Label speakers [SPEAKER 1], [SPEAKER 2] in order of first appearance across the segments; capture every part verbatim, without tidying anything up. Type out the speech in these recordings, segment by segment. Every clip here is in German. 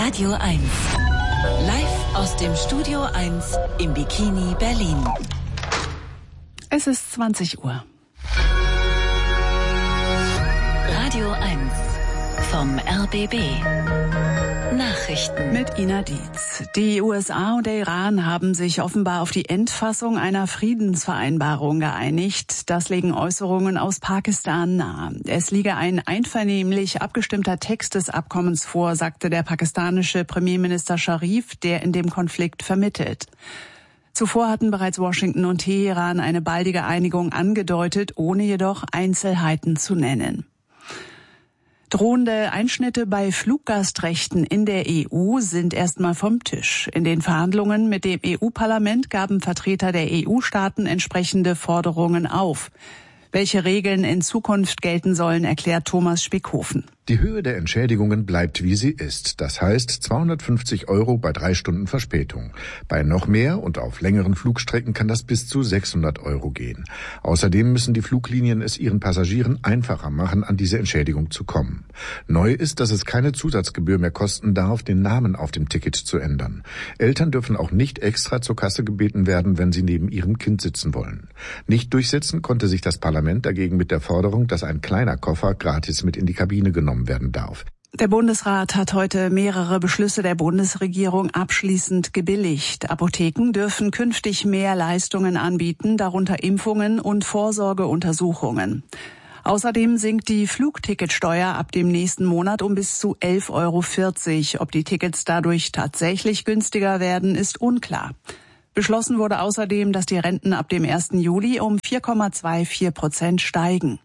[SPEAKER 1] Radio eins. Live aus dem Studio eins im Bikini Berlin.
[SPEAKER 2] Es ist zwanzig Uhr.
[SPEAKER 1] Radio eins vom R B B. Nachrichten
[SPEAKER 2] mit Ina Dietz. Die U S A und der Iran haben sich offenbar auf die Endfassung einer Friedensvereinbarung geeinigt. Das legen Äußerungen aus Pakistan nahe. Es liege ein einvernehmlich abgestimmter Text des Abkommens vor, sagte der pakistanische Premierminister Sharif, der in dem Konflikt vermittelt. Zuvor hatten bereits Washington und Teheran eine baldige Einigung angedeutet, ohne jedoch Einzelheiten zu nennen. Drohende Einschnitte bei Fluggastrechten in der E U sind erstmal vom Tisch. In den Verhandlungen mit dem E U-Parlament gaben Vertreter der E U-Staaten entsprechende Forderungen auf. Welche Regeln in Zukunft gelten sollen, erklärt Thomas Spickhofen.
[SPEAKER 3] Die Höhe der Entschädigungen bleibt, wie sie ist. Das heißt zweihundertfünfzig Euro bei drei Stunden Verspätung. Bei noch mehr und auf längeren Flugstrecken kann das bis zu sechshundert Euro gehen. Außerdem müssen die Fluglinien es ihren Passagieren einfacher machen, an diese Entschädigung zu kommen. Neu ist, dass es keine Zusatzgebühr mehr kosten darf, den Namen auf dem Ticket zu ändern. Eltern dürfen auch nicht extra zur Kasse gebeten werden, wenn sie neben ihrem Kind sitzen wollen. Nicht durchsetzen konnte sich das Parlament dagegen mit der Forderung, dass ein kleiner Koffer gratis mit in die Kabine genommen werden darf.
[SPEAKER 2] Der Bundesrat hat heute mehrere Beschlüsse der Bundesregierung abschließend gebilligt. Apotheken dürfen künftig mehr Leistungen anbieten, darunter Impfungen und Vorsorgeuntersuchungen. Außerdem sinkt die Flugticketsteuer ab dem nächsten Monat um bis zu elf Euro vierzig. Ob die Tickets dadurch tatsächlich günstiger werden, ist unklar. Beschlossen wurde außerdem, dass die Renten ab dem ersten Juli um vier Komma vierundzwanzig Prozent steigen.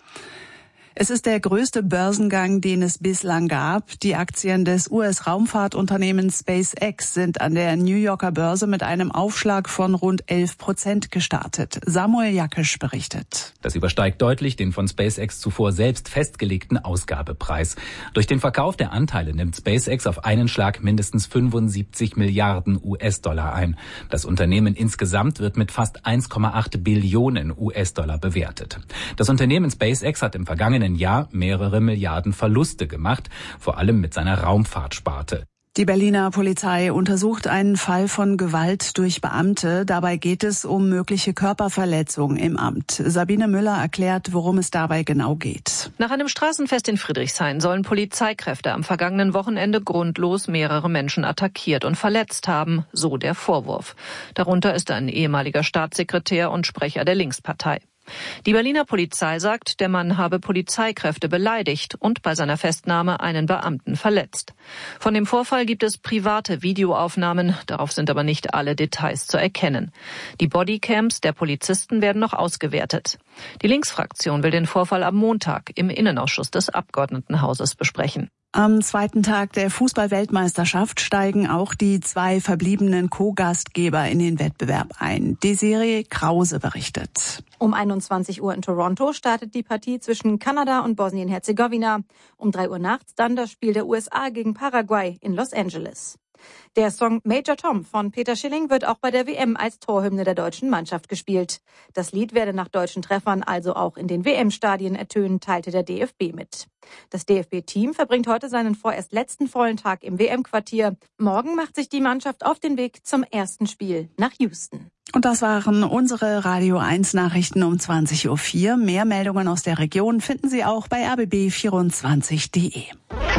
[SPEAKER 2] Es ist der größte Börsengang, den es bislang gab. Die Aktien des U S-Raumfahrtunternehmens SpaceX sind an der New Yorker Börse mit einem Aufschlag von rund elf Prozent gestartet. Samuel Jakisch berichtet.
[SPEAKER 4] Das übersteigt deutlich den von SpaceX zuvor selbst festgelegten Ausgabepreis. Durch den Verkauf der Anteile nimmt SpaceX auf einen Schlag mindestens fünfundsiebzig Milliarden U S-Dollar ein. Das Unternehmen insgesamt wird mit fast eins Komma acht Billionen U S-Dollar bewertet. Das Unternehmen SpaceX hat im vergangenen Jahr mehrere Milliarden Verluste gemacht, vor allem mit seiner Raumfahrtsparte.
[SPEAKER 2] Die Berliner Polizei untersucht einen Fall von Gewalt durch Beamte. Dabei geht es um mögliche Körperverletzung im Amt. Sabine Müller erklärt, worum es dabei genau geht.
[SPEAKER 5] Nach einem Straßenfest in Friedrichshain sollen Polizeikräfte am vergangenen Wochenende grundlos mehrere Menschen attackiert und verletzt haben, so der Vorwurf. Darunter ist ein ehemaliger Staatssekretär und Sprecher der Linkspartei. Die Berliner Polizei sagt, der Mann habe Polizeikräfte beleidigt und bei seiner Festnahme einen Beamten verletzt. Von dem Vorfall gibt es private Videoaufnahmen, darauf sind aber nicht alle Details zu erkennen. Die Bodycams der Polizisten werden noch ausgewertet. Die Linksfraktion will den Vorfall am Montag im Innenausschuss des Abgeordnetenhauses besprechen.
[SPEAKER 2] Am zweiten Tag der Fußball-Weltmeisterschaft steigen auch die zwei verbliebenen Co-Gastgeber in den Wettbewerb ein. Desiree Krause berichtet.
[SPEAKER 6] Um einundzwanzig Uhr in Toronto startet die Partie zwischen Kanada und Bosnien-Herzegowina. Um drei Uhr nachts dann das Spiel der U S A gegen Paraguay in Los Angeles. Der Song Major Tom von Peter Schilling wird auch bei der W M als Torhymne der deutschen Mannschaft gespielt. Das Lied werde nach deutschen Treffern also auch in den W M-Stadien ertönen, teilte der D F B mit. Das D F B-Team verbringt heute seinen vorerst letzten vollen Tag im W M-Quartier. Morgen macht sich die Mannschaft auf den Weg zum ersten Spiel nach Houston.
[SPEAKER 2] Und das waren unsere Radio eins Nachrichten um zwanzig Uhr vier. Mehr Meldungen aus der Region finden Sie auch bei r b b vierundzwanzig punkt d e.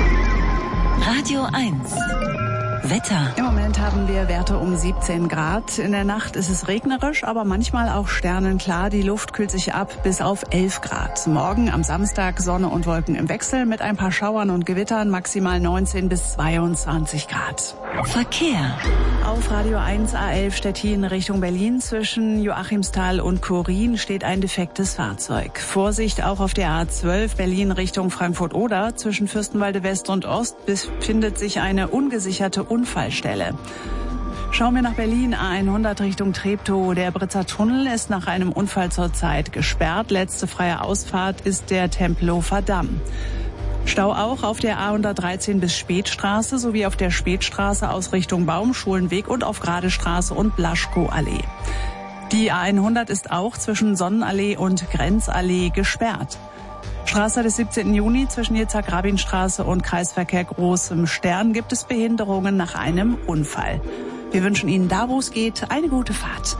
[SPEAKER 1] Radio eins. Wetter.
[SPEAKER 2] Im Moment haben wir Werte um siebzehn Grad. In der Nacht ist es regnerisch, aber manchmal auch sternenklar. Die Luft kühlt sich ab bis auf elf Grad. Morgen am Samstag Sonne und Wolken im Wechsel mit ein paar Schauern und Gewittern, maximal neunzehn bis zweiundzwanzig Grad.
[SPEAKER 1] Verkehr.
[SPEAKER 2] Auf Radio eins A elf Stettin Richtung Berlin zwischen Joachimsthal und Chorin steht ein defektes Fahrzeug. Vorsicht auch auf der A zwölf Berlin Richtung Frankfurt-Oder. Zwischen Fürstenwalde West und Ost befindet sich eine ungesicherte Unfallstelle. Schauen wir nach Berlin, A hundert Richtung Treptow. Der Britzer Tunnel ist nach einem Unfall zurzeit gesperrt. Letzte freie Ausfahrt ist der Tempelhofer Damm. Stau auch auf der A hundertdreizehn bis Spätstraße sowie auf der Spätstraße aus Richtung Baumschulenweg und auf Gradestraße und Blaschkow-Allee. Die A hundert ist auch zwischen Sonnenallee und Grenzallee gesperrt. Straße des siebzehnten Juni zwischen Yitzhak-Rabin-Straße und Kreisverkehr Großem Stern gibt es Behinderungen nach einem Unfall. Wir wünschen Ihnen da, wo es geht, eine gute Fahrt.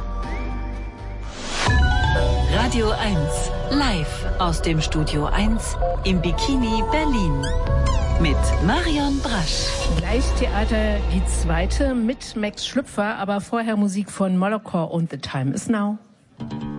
[SPEAKER 1] Radio eins, live aus dem Studio eins im Bikini Berlin. Mit Marion Brasch.
[SPEAKER 7] Gleich Theater die zweite mit Max Schlüpfer, aber vorher Musik von Molokor und The Time Is Now.